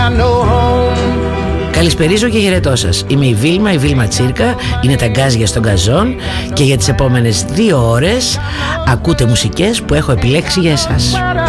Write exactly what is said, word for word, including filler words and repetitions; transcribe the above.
Καλησπερίζω και χαιρετώ σας. Είμαι η Βίλμα, η Βίλμα Τσίρκα. Είναι τα γκάζια στον γκαζόν. Και για τις επόμενες δύο ώρες ακούτε μουσικές που έχω επιλέξει για εσάς.